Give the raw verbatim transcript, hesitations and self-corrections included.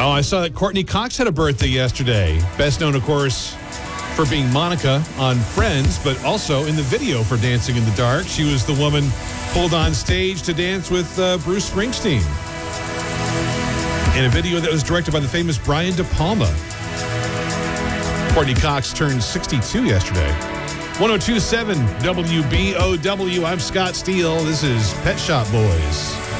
Oh, I saw that Courtney Cox had a birthday yesterday. Best known, of course, for being Monica on Friends, but also in the video for Dancing in the Dark. She was the woman pulled on stage to dance with uh, Bruce Springsteen in a video that was directed by the famous Brian De Palma. Courtney Cox turned sixty-two yesterday. one oh two point seven W B O W. I'm Scott Steele. This is Pet Shop Boys.